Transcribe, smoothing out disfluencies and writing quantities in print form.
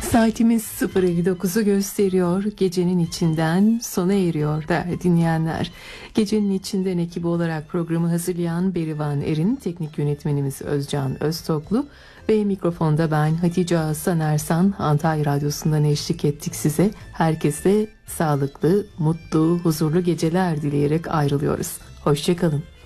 Saatimiz 0:59'u gösteriyor. Gecenin içinden sona eriyor değerli dinleyenler. Gecenin içinden ekibi olarak programı hazırlayan Berivan Erin, teknik yönetmenimiz Özcan Öztoklu ve mikrofonda ben Hatice Hasan Ersan, Antalya Radyosu'ndan eşlik ettik size. Herkese sağlıklı, mutlu, huzurlu geceler dileyerek ayrılıyoruz. Hoşçakalın.